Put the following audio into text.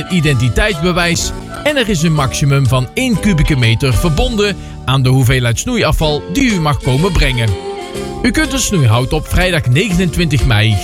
identiteitsbewijs en er is een maximum van 1 kubieke meter verbonden aan de hoeveelheid snoeiafval die u mag komen brengen. U kunt een snoeihout op vrijdag 29 mei